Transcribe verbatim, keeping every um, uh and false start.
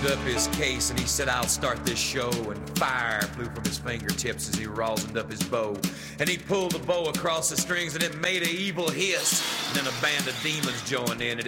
opened up his case and he said, I'll start this show. And fire flew from his fingertips as he rosined up his bow. And he pulled the bow across the strings and it made an evil hiss. And then a band of demons joined in.